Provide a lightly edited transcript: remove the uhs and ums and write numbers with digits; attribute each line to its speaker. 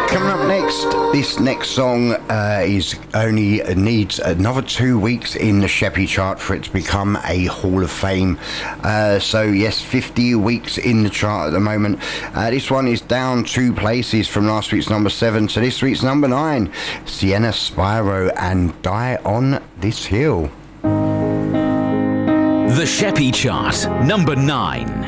Speaker 1: This next song needs another 2 weeks in the Sheppy chart for it to become a Hall of Fame. So yes, 50 weeks in the chart at the moment. This one is down 2 places from last week's number 7 to this week's number 9. Sienna Spiro and Die on This Hill.
Speaker 2: The Sheppy chart, number 9.